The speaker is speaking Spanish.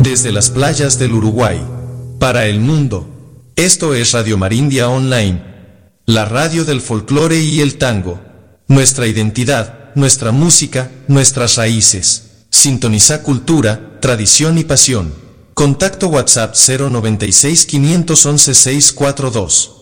desde las playas del Uruguay, para el mundo. Esto es Radio Marindia Online, la radio del folclore y el tango. Nuestra identidad, nuestra música, nuestras raíces. Sintoniza cultura, tradición y pasión. Contacto WhatsApp 096 511 642.